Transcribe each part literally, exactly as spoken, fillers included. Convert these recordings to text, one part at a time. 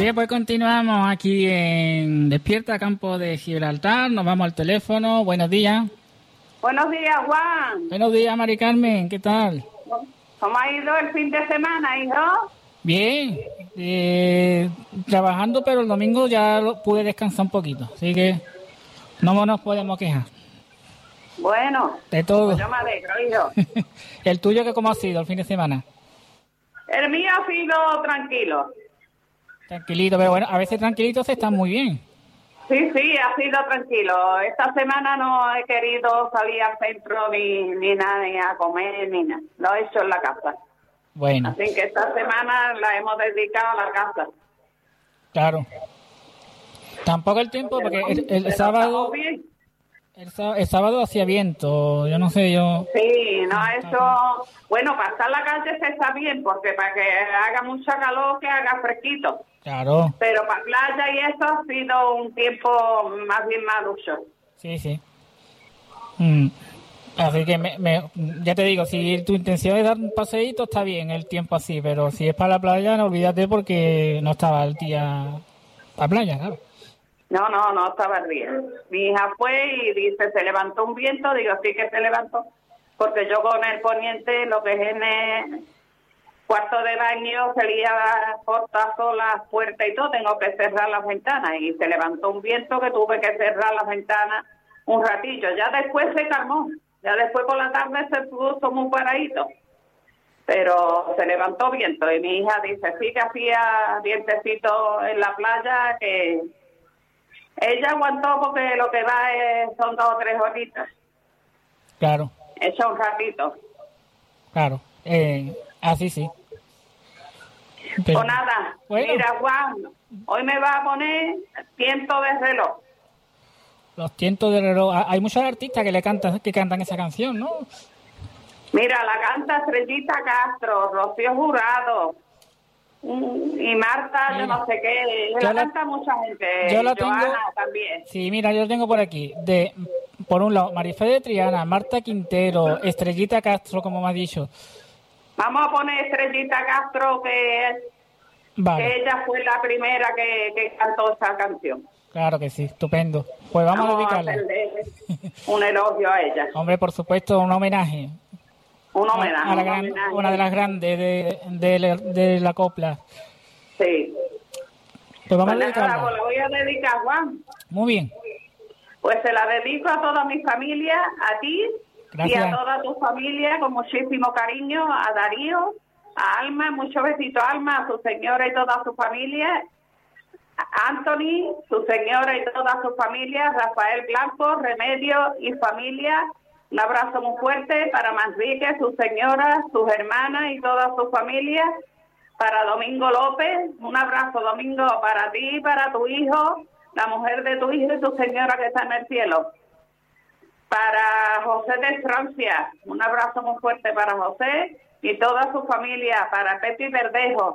Bien, pues continuamos aquí en Despierta Campo de Gibraltar. Nos vamos al teléfono. Buenos días. Buenos días, Juan. Buenos días, Mari Carmen. ¿Qué tal? ¿Cómo ha ido el fin de semana, hijo? Bien. Eh, trabajando, pero el domingo ya lo, pude descansar un poquito. Así que no nos podemos quejar. Bueno. De todo. Pues yo me alegro, hijo. ¿El tuyo qué cómo ha sido el fin de semana? El mío ha sido tranquilo. Tranquilito, pero bueno, a veces tranquilitos están muy bien. Sí, sí, ha sido tranquilo. Esta semana no he querido salir al centro ni, ni nada, ni a comer, ni nada. Lo he hecho en la casa. Bueno. Así que esta semana la hemos dedicado a la casa. Claro. Tampoco el tiempo, porque el, el, el sábado... Bien. El, el sábado hacía viento, yo no sé, yo... Sí, no, eso... Bueno, pasar la calle se está bien, porque para que haga mucha calor, que haga fresquito. Claro. Pero para playa y eso ha sido un tiempo más bien malucho. Sí, sí. Mm. Así que, me, me, ya te digo, si tu intención es dar un paseíto, está bien el tiempo así, pero si es para la playa, no olvídate porque no estaba el día para playa, claro. No, no, no estaba el día. Mi hija fue y dice, se levantó un viento, digo, sí que se levantó, porque yo con el poniente, lo que es en el cuarto de baño, salía portazo, la puerta y todo, tengo que cerrar las ventanas, y se levantó un viento que tuve que cerrar las ventanas un ratillo. Ya después se calmó, ya después por la tarde se puso muy paradito, pero se levantó viento, y mi hija dice, sí que hacía vientecito en la playa, que ella aguantó porque lo que va es, son dos o tres horitas. Claro. Echa un ratito. Claro, eh, así sí. Pero, pues nada, bueno. Mira, Juan, hoy me va a poner Tiento de reloj. Los tientos de reloj. Hay muchos artistas que le cantan, que cantan esa canción, ¿no? Mira, la canta Estrellita Castro, Rocío Jurado y Marta, mira, yo no sé qué. La, la canta mucha gente. Yo la Joana tengo, también. Sí, mira, yo lo tengo por aquí. De, por un lado, Marifé de Triana, Marta Quintero, Estrellita Castro, como me has dicho. Vamos a poner Estrellita Castro, que, vale. que ella fue la primera que, que cantó esa canción. Claro que sí, estupendo. Pues vamos, vamos a dedicarle un elogio a ella. Hombre, por supuesto, un homenaje. Un homenaje. A, a la gran, homenaje. Una de las grandes de, de, de, de la copla. Sí. Pues vamos pues a dedicarla. Pues la voy a dedicar, Juan. Muy bien. Pues se la dedico a toda mi familia, a ti. Gracias. Y a toda tu familia, con muchísimo cariño, a Darío, a Alma, muchos besitos a Alma, a su señora y toda su familia, a Anthony, su señora y toda su familia, Rafael Blanco, Remedio y familia, un abrazo muy fuerte para Manrique, su señora, sus hermanas y toda su familia, para Domingo López, un abrazo Domingo para ti, para tu hijo, la mujer de tu hijo y tu señora que está en el cielo. Para José de Francia, un abrazo muy fuerte para José y toda su familia, para Pepi Verdejo,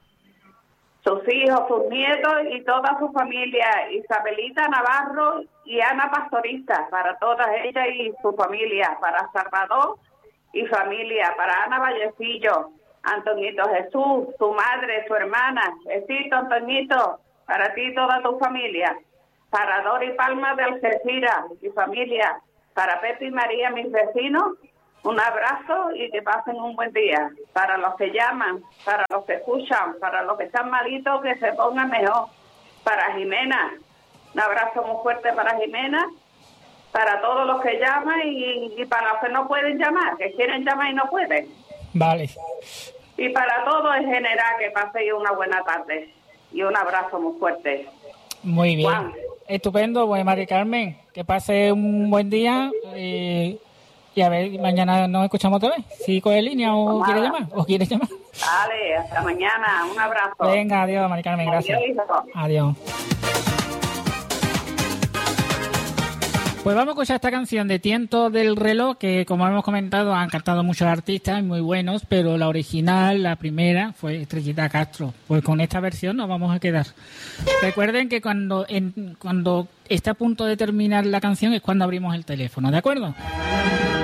sus hijos, sus nietos y toda su familia, Isabelita Navarro y Ana Pastorista, para todas ellas y su familia, para Salvador y familia, para Ana Vallecillo, Antonito Jesús, su madre, su hermana, besito Antonito, para ti y toda tu familia, para Dori Palma de Algeciras y familia, para Pepe y María, mis vecinos, un abrazo y que pasen un buen día. Para los que llaman, para los que escuchan, para los que están malitos, que se pongan mejor. Para Jimena, un abrazo muy fuerte para Jimena. Para todos los que llaman y, y para los que no pueden llamar, que quieren llamar y no pueden. Vale. Y para todos en general, que pasen una buena tarde. Y un abrazo muy fuerte. Muy bien. Juan. Estupendo, pues Mari Carmen, que pase un buen día y, y a ver, mañana nos escuchamos otra vez. Si coge línea o quiere llamar, o quiere llamar. Vale, hasta mañana, un abrazo. Venga, adiós Mari Carmen, gracias. Adiós. Adiós. Pues vamos a escuchar esta canción de Tiento del reloj, que como hemos comentado han cantado muchos artistas muy buenos, pero la original, la primera, fue Estrellita Castro. Pues con esta versión nos vamos a quedar. Recuerden que cuando, en, cuando está a punto de terminar la canción es cuando abrimos el teléfono, ¿de acuerdo?